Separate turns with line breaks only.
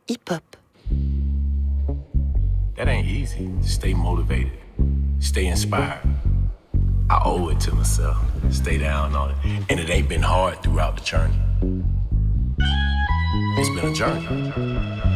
hip-hop.
That ain't easy. Stay motivated. Stay inspired. I owe it to myself. Stay down on it. And it ain't been hard throughout the journey. It's been a journey.